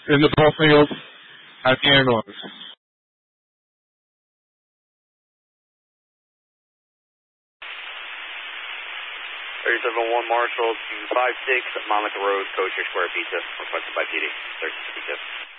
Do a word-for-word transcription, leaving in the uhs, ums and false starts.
in the ball field at the ambulance. thirty-seven one Marshall, two five six, Monica Rose, Kosher Square Pizza, requested by P D. thirty-six pizza.